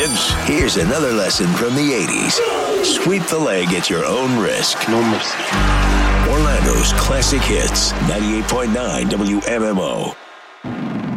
kids. Here's another lesson from the 80s. Sweep the leg at your own risk. No mercy. Orlando's classic hits, 98.9 WMMO.